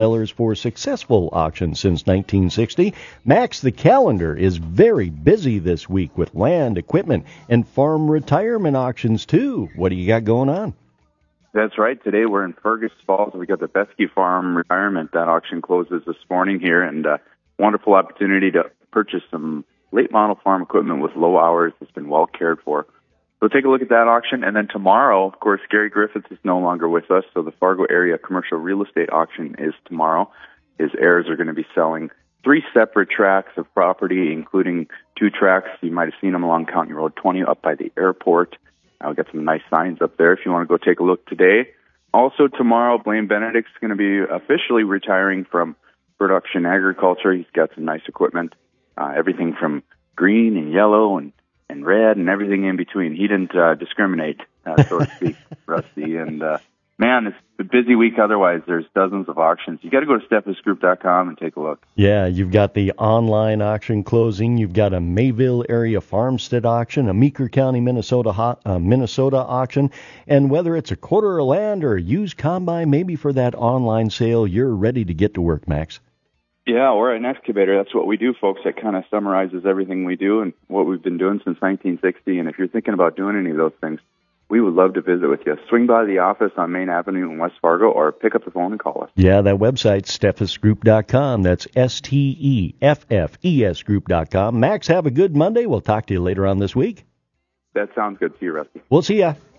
sellers for successful auctions since 1960. Max, the calendar is very busy this week with land, equipment, and farm retirement auctions, too. What do you got going on? That's right. Today we're in Fergus Falls. We got the Beskey Farm Retirement. That auction closes this morning here, and wonderful opportunity to purchase some late model farm equipment with low hours that's been well cared for. So take a look at that auction. And then tomorrow, of course, Gary Griffiths is no longer with us, so the Fargo area commercial real estate auction is tomorrow. His heirs are going to be selling 3 separate tracts of property, including 2 tracts. You might have seen them along County Road 20 up by the airport. I'll get some nice signs up there if you want to go take a look today. Also tomorrow, Blaine Benedict's going to be officially retiring from production agriculture. He's got some nice equipment, everything from green and yellow and red and everything in between. He didn't discriminate, so to speak, Rusty. And, man, it's a busy week otherwise. There's dozens of auctions. You got to go to steffesgroup.com and take a look. Yeah, you've got the online auction closing. You've got a Mayville area farmstead auction, a Meeker County, Minnesota auction. And whether it's a quarter of land or a used combine, maybe for that online sale, you're ready to get to work, Max. Yeah, we're an excavator. That's what we do, folks. That kind of summarizes everything we do and what we've been doing since 1960. And if you're thinking about doing any of those things, we would love to visit with you. Swing by the office on Main Avenue in West Fargo or pick up the phone and call us. Yeah, that website, steffesgroup.com. That's STEFFES group.com. Max, have a good Monday. We'll talk to you later on this week. That sounds good. See you, Rusty. We'll see ya.